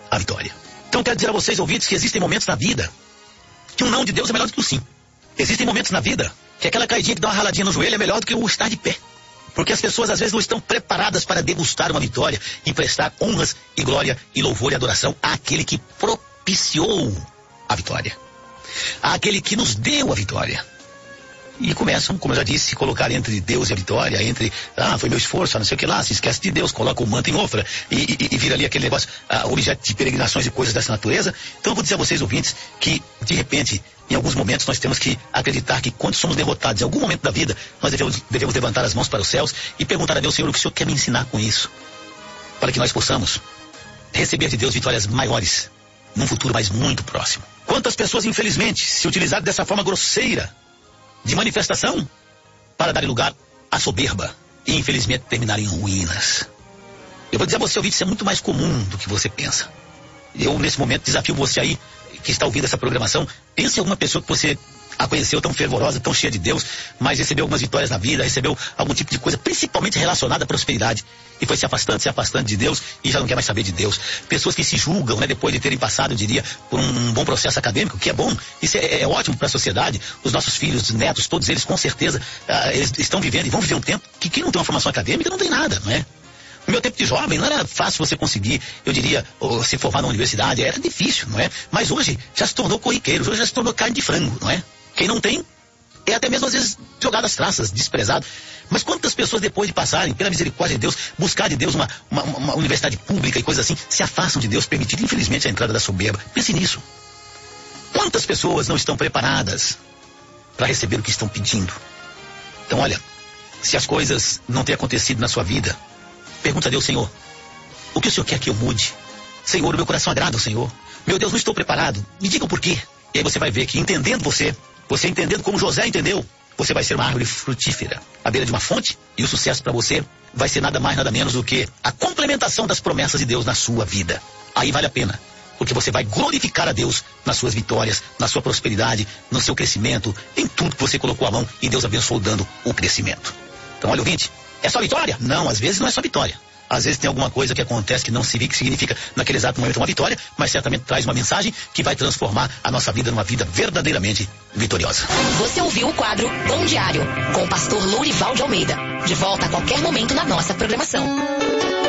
a vitória. Então quero dizer a vocês, ouvintes, que existem momentos na vida que um não de Deus é melhor do que o sim. Existem momentos na vida que aquela caidinha que dá uma raladinha no joelho é melhor do que o estar de pé. Porque as pessoas às vezes não estão preparadas para degustar uma vitória e prestar honras e glória e louvor e adoração àquele que propiciou a vitória, àquele que nos deu a vitória. E começam, como eu já disse, se colocar entre Deus e a vitória, entre, foi meu esforço, não sei o que lá, se esquece de Deus, coloca o manto em ofra e vira ali aquele negócio, objeto de peregrinações e coisas dessa natureza. Então eu vou dizer a vocês, ouvintes, que de repente, em alguns momentos nós temos que acreditar que quando somos derrotados em algum momento da vida, nós devemos levantar as mãos para os céus e perguntar a Deus: Senhor, o que o Senhor quer me ensinar com isso? Para que nós possamos receber de Deus vitórias maiores num futuro mais muito próximo. Quantas pessoas, infelizmente, se utilizaram dessa forma grosseira de manifestação para dar lugar à soberba e infelizmente terminarem em ruínas. Eu vou dizer a você, ouvinte, isso é muito mais comum do que você pensa. Eu nesse momento desafio você aí que está ouvindo essa programação, pense em alguma pessoa que você a conheceu tão fervorosa, tão cheia de Deus, mas recebeu algumas vitórias na vida, recebeu algum tipo de coisa, principalmente relacionada à prosperidade, e foi se afastando de Deus e já não quer mais saber de Deus. Pessoas que se julgam, né, depois de terem passado, eu diria, por um bom processo acadêmico, que é bom, isso é ótimo para a sociedade. Os nossos filhos, os netos, todos eles, com certeza, eles estão vivendo e vão viver um tempo que quem não tem uma formação acadêmica não tem nada, não é? No meu tempo de jovem não era fácil você conseguir, eu diria, se formar na universidade, era difícil, não é? Mas hoje já se tornou corriqueiro, hoje já se tornou carne de frango, não é? Quem não tem, é até mesmo às vezes jogado às traças, desprezado. Mas quantas pessoas depois de passarem, pela misericórdia de Deus, buscar de Deus uma universidade pública e coisas assim, se afastam de Deus, permitindo infelizmente a entrada da soberba? Pense nisso. Quantas pessoas não estão preparadas para receber o que estão pedindo? Então olha, se as coisas não têm acontecido na sua vida, pergunta a Deus: Senhor, o que o Senhor quer que eu mude? Senhor, o meu coração agrada ao Senhor. Meu Deus, não estou preparado. Me diga o porquê. E aí você vai ver que entendendo você entendendo como José entendeu, você vai ser uma árvore frutífera à beira de uma fonte, e o sucesso para você vai ser nada mais, nada menos do que a complementação das promessas de Deus na sua vida. Aí vale a pena, porque você vai glorificar a Deus nas suas vitórias, na sua prosperidade, no seu crescimento, em tudo que você colocou a mão e Deus abençoou dando o crescimento. Então olha, ouvinte, é só vitória? Não, às vezes não é só vitória. Às vezes tem alguma coisa que acontece que não significa naquele exato momento uma vitória, mas certamente traz uma mensagem que vai transformar a nossa vida numa vida verdadeiramente vitoriosa. Você ouviu o quadro Pão Diário, com o pastor Lourival de Almeida. De volta a qualquer momento na nossa programação.